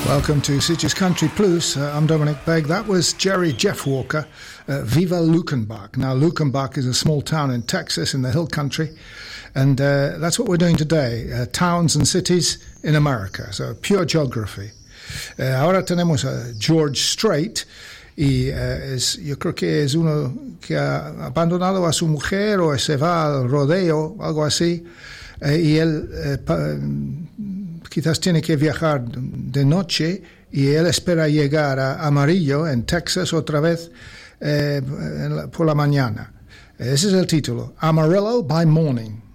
Welcome to Sitges Country Plus. I'm Dominic Begg. That was Jerry Jeff Walker, Viva Luckenbach. Now, Luckenbach is a small town in Texas in the hill country, and that's what we're doing today, towns and cities in America, so pure geography. Ahora tenemos a George Strait, y yo creo que es uno que ha abandonado a su mujer o se va al rodeo, algo así, y él quizás tiene que viajar de noche y él espera llegar a Amarillo en Texas otra vez por la mañana. Ese es el título, Amarillo by Morning.